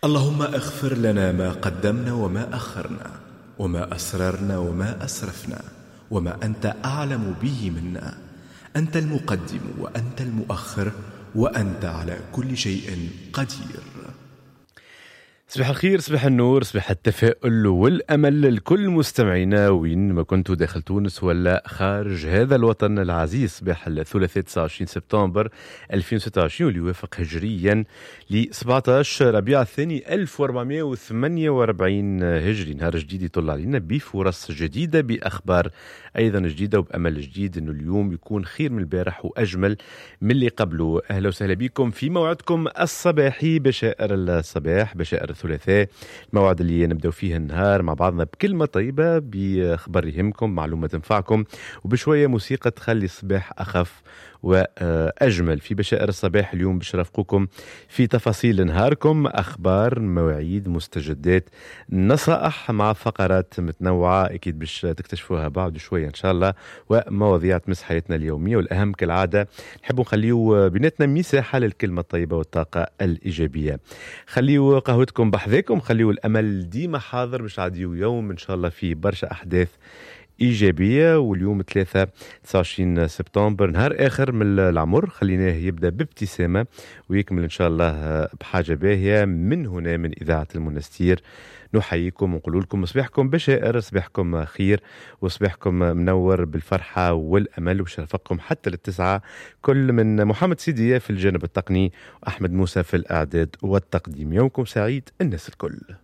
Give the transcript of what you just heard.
اللهم اغفر لنا ما قدمنا وما أخرنا، وما أسررنا وما أسرفنا، وما أنت أعلم به منا. أنت المقدم وأنت المؤخر، وأنت على كل شيء قدير. صباح الخير، صباح النور، صباح التفاؤل والأمل لكل مستمعينا وين ما كنتوا داخل تونس ولا خارج هذا الوطن العزيز. صباح الثلاثاء 29 سبتمبر 2026 واللي يوافق هجريا ل 17 ربيع الثاني 1448 هجري. نهار جديد يطلع علينا بفرص جديدة، بأخبار أيضا جديدة، وبأمل جديد أنه اليوم يكون خير من البارح وأجمل من اللي قبله. أهلا وسهلا بكم في موعدكم الصباحي بشائر الصباح، بشائر الثلاثاء، الموعد اللي نبدأ فيه النهار مع بعضنا بكلمة طيبة، بخبر يهمكم، معلومة تنفعكم، وبشوية موسيقى تخلي الصباح أخف وأجمل. في بشائر الصباح اليوم باش نرافقكم في تفاصيل نهاركم، أخبار، مواعيد، مستجدات، نصائح مع فقرات متنوعة أكيد باش تكتشفوها بعد شوية إن شاء الله، ومواضيع تمس حياتنا اليومية. والأهم كالعادة نحب نخليو بيناتنا مساحة للكلمة الطيبة والطاقة الإيجابية. خليو قهوتكم بحذاكم، خليو الأمل ديما حاضر باش عاديو يوم إن شاء الله فيه برشا أحداث إيجابية. واليوم 29 سبتمبر نهار آخر من العمر، خليناه يبدأ بابتسامة ويكمل إن شاء الله بحاجة باهية. من هنا من إذاعة المنستير نحييكم ونقول لكم صباحكم بشائر، صباحكم خير، وصباحكم منور بالفرحة والأمل، وشرفكم حتى للتسعة. كل من محمد سيدية في الجانب التقني وأحمد موسى في الإعداد والتقديم. يومكم سعيد الناس الكل.